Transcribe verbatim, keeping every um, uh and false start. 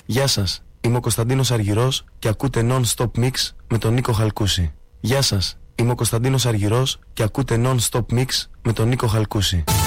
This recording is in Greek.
Γεια σας, είμαι ο Κωνσταντίνος Αργυρός και ακούτε Non-Stop Mix με τον Νίκο Χαλκούση. Γεια σας, είμαι ο Κωνσταντίνος Αργυρός και ακούτε Non-Stop Mix με τον Νίκο Χαλκούση.